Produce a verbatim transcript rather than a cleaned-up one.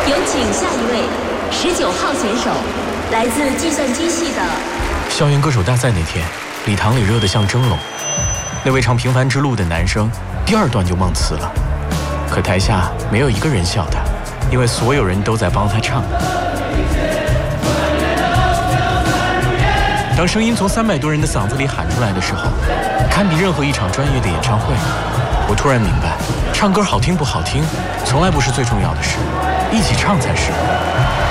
有请下一位十九号选手，来自计算机系的。 校园歌手大赛那天，礼堂里热得像蒸笼。那位唱《平凡之路》的男生，第二段就忘词了。可台下没有一个人笑他，因为所有人都在帮他唱。当声音从三百多人的嗓子里喊出来的时候，堪比任何一场专业的演唱会。我突然明白，唱歌好听不好听，从来不是最重要的事，一起唱才是。